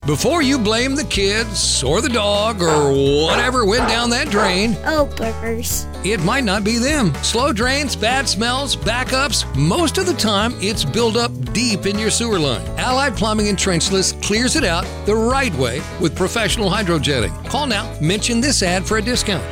Before you blame the kids or the dog or whatever went down that drain, Oh, burgers. it might not be them. Slow drains, bad smells, backups, most of the time it's built up deep in your sewer line. Allied Plumbing and Trenchless clears it out the right way with professional hydrojetting. Call now, mention this ad for a discount.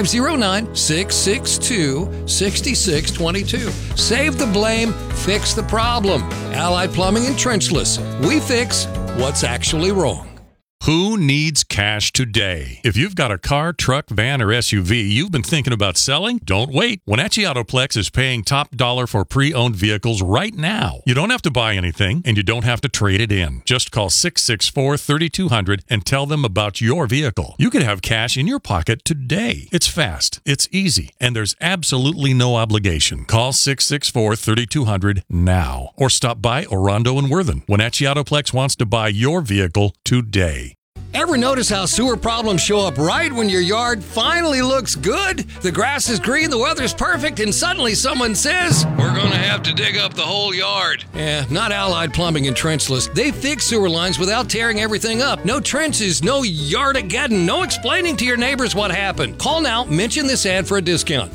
509-662-6622. Save the blame, fix the problem. Allied Plumbing and Trenchless. We fix what's actually wrong. Who needs cash today? If you've got a car, truck, van, or SUV you've been thinking about selling, don't wait. Wenatchee Autoplex is paying top dollar for pre-owned vehicles right now. You don't have to buy anything, and you don't have to trade it in. Just call 664-3200 and tell them about your vehicle. You could have cash in your pocket today. It's fast, it's easy, and there's absolutely no obligation. Call 664-3200 now, or stop by Orondo and Worthen. Wenatchee Autoplex wants to buy your vehicle today. Ever notice how sewer problems show up right when your yard finally looks good? The grass is green, the weather's perfect, and suddenly someone says, "We're going to have to dig up the whole yard." Yeah, not Allied Plumbing and Trenchless. They fix sewer lines without tearing everything up. No trenches, no yardageddon, no explaining to your neighbors what happened. Call now, mention this ad for a discount.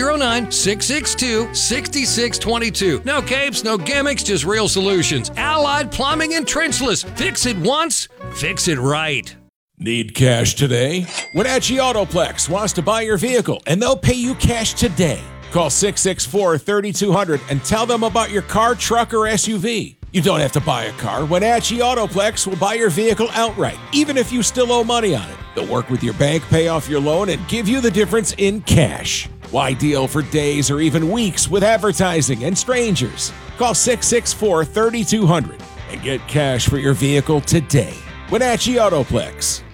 509-662-6622. No capes, no gimmicks, just real solutions. Allied Plumbing and Trenchless. Fix it once, fix it right. Need cash today? Wenatchee Autoplex wants to buy your vehicle, and they'll pay you cash today. Call 664-3200 and tell them about your car, truck, or SUV. You don't have to buy a car. Wenatchee Autoplex will buy your vehicle outright, even if you still owe money on it. They'll work with your bank, pay off your loan, and give you the difference in cash. Why deal for days or even weeks with advertising and strangers? Call 664-3200 and get cash for your vehicle today. Wenatchee Autoplex.